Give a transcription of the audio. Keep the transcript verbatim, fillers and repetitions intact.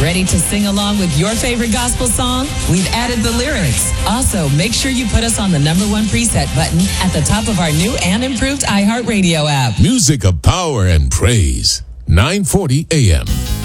Ready to sing along with your favorite gospel song? We've added the lyrics. Also, make sure you put us on the number one preset button at the top of our new and improved iHeartRadio app. Music of power and praise. nine forty A M